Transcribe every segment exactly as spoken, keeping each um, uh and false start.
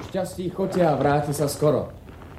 šťastí, choďte a vráti sa skoro.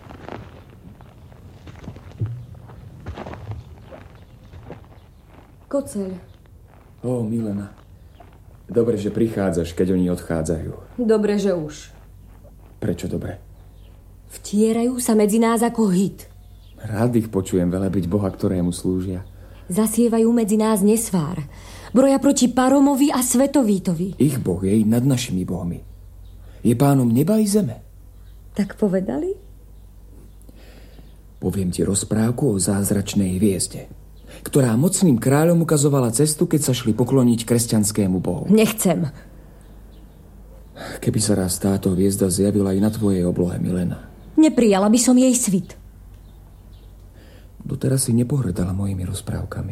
Koceľ. Ó, Milena. Dobre, že prichádzaš, keď oni odchádzajú. Dobre, že už. Prečo dobre? Vtierajú sa medzi nás ako hit. Rád ich počujem velebiť Boha, ktorému slúžia. Zasievajú medzi nás nesvár. Broja proti Paromovi a Svetovítovi. Ich Boh je nad našimi bohmi. Je pánom neba i zeme. Tak povedali? Poviem ti rozprávku o zázračnej hviezde, ktorá mocným kráľom ukazovala cestu, keď sa šli pokloniť kresťanskému bohu. Nechcem. Keby sa raz táto hviezda zjavila aj na tvojej oblohe, Milena. Neprijala by som jej svit. Doteraz si nepohrdala mojimi rozprávkami.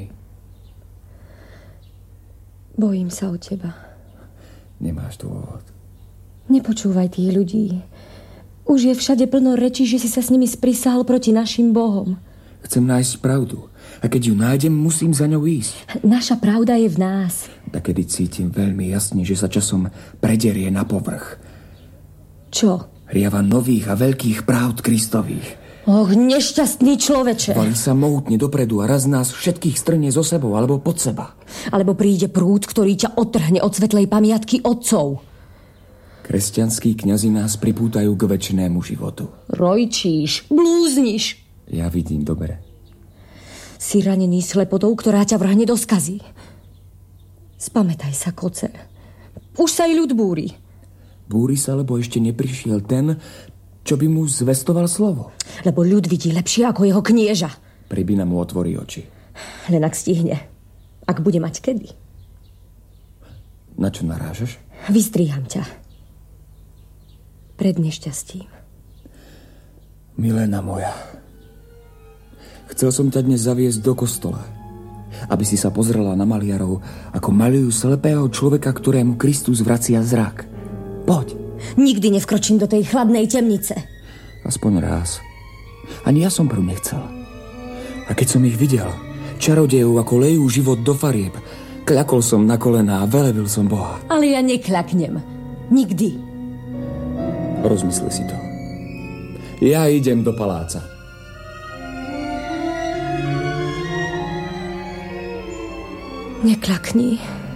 Bojím sa o teba. Nemáš dôvod. Nepočúvaj tých ľudí. Už je všade plno rečí, že si sa s nimi sprisahal proti našim bohom. Chcem nájsť pravdu. A keď ju nájdem, musím za ňou ísť. Naša pravda je v nás. Takedy cítim veľmi jasne, že sa časom prederie na povrch. Čo? Riava nových a veľkých pravd Kristových. Och, nešťastný človeče. Valí sa mohutne dopredu a raz nás všetkých strnie zo sebou alebo pod seba. Alebo príde prúd, ktorý ťa odtrhne od svetlej pamiatky otcov. Kresťanskí kňazi nás pripútajú k večnému životu. Rojčíš, blúzniš. Ja vidím dobre. Si ranený slepotou, ktorá ťa vrhne do skazy. Spamätaj sa, Koceľ. Už sa i ľud búri. Búri sa, lebo ešte neprišiel ten, čo by mu zvestoval slovo. Lebo ľud vidí lepšie ako jeho knieža. Pribina mu otvorí oči. Len ak stihne. Ak bude mať kedy. Na čo narážaš? Vystriham ťa. Pred nešťastím. Milena moja, chcel som ťa dnes zaviesť do kostola, aby si sa pozrela na maliarov, ako malujú slepého človeka, ktorému Kristus vracia zrak. Poď. Nikdy nevkročím do tej chladnej temnice. Aspoň raz. Ani ja som prv nechcel. A keď som ich videl, čarodejov, ako lejú život do farieb, kľakol som na kolená a velebil som Boha. Ale ja nekľaknem. Nikdy. Rozmysli si to. Ja idem do paláca. Nekľakni.